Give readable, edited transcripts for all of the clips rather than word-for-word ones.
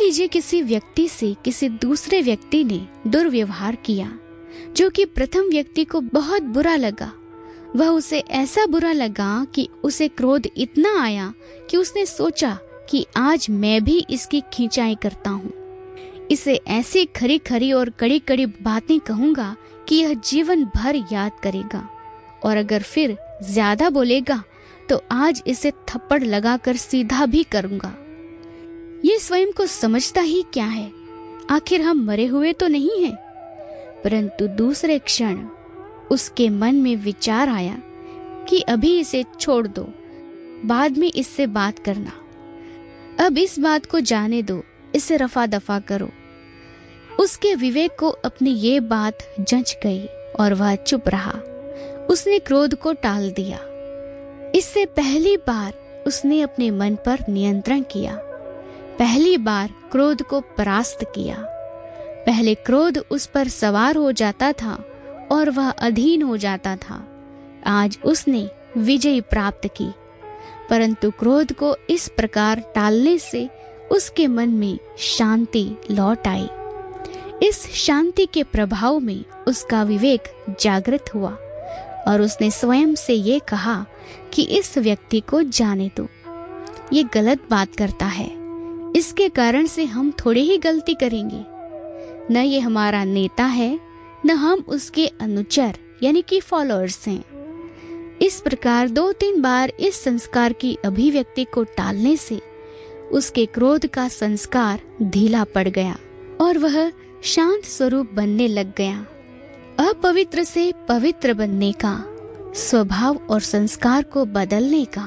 लीजिए किसी व्यक्ति से किसी दूसरे व्यक्ति ने दुर्व्यवहार किया, जो कि प्रथम व्यक्ति को बहुत बुरा लगा। वह उसे ऐसा बुरा लगा कि उसे क्रोध इतना आया कि उसने सोचा कि आज मैं भी इसकी खिंचाई करता हूँ। इसे ऐसी खरी खरी और कड़ी कड़ी बातें कहूंगा कि यह जीवन भर याद करेगा, और अगर फिर ज्यादा बोलेगा तो आज इसे थप्पड़ लगाकर सीधा भी करूंगा। ये स्वयं को समझता ही क्या है, आखिर हम मरे हुए तो नहीं हैं। परंतु दूसरे क्षण उसके मन में विचार आया कि अभी इसे छोड़ दो, बाद में इससे बात करना। अब इस बात को जाने दो, इसे रफा दफा करो। उसके विवेक को अपनी ये बात जंच गई और वह चुप रहा। उसने क्रोध को टाल दिया। इससे पहली बार उसने अपने मन पर नियंत्रण किया, पहली बार क्रोध को परास्त किया। पहले क्रोध उस पर सवार हो जाता था और वह अधीन हो जाता था। आज उसने विजय प्राप्त की, परंतु क्रोध को इस प्रकार टालने से उसके मन में शांति लौट आई। इस शांति के प्रभाव में उसका विवेक जागृत हुआ और उसने स्वयं से ये कहा कि इस व्यक्ति को जाने दो, ये गलत बात करता है, इसके कारण से हम थोड़ी ही गलती करेंगे। न ये हमारा नेता है, न हम उसके अनुचर यानी कि फॉलोअर्स हैं। इस प्रकार 2-3 बार इस संस्कार की अभिव्यक्ति को टालने से उसके क्रोध का संस्कार ढीला पड़ गया और वह शांत स्वरूप बनने लग गया। अपवित्र से पवित्र बनने का, स्वभाव और संस्कार को बदलने का,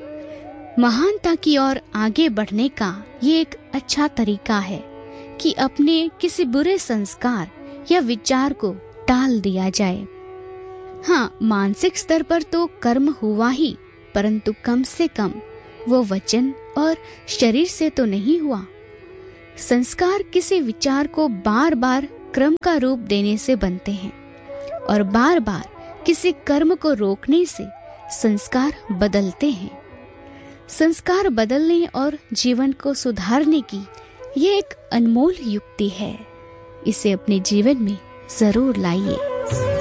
महानता की ओर आगे बढ़ने का ये एक अच्छा तरीका है कि अपने किसी बुरे संस्कार या विचार को टाल दिया जाए। हाँ, मानसिक स्तर पर तो कर्म हुआ ही, परंतु कम से कम वो वचन और शरीर से तो नहीं हुआ। संस्कार किसी विचार को बार बार क्रम का रूप देने से बनते हैं और बार बार किसी कर्म को रोकने से संस्कार बदलते हैं। संस्कार बदलने और जीवन को सुधारने की ये एक अनमोल युक्ति है। इसे अपने जीवन में जरूर लाइए।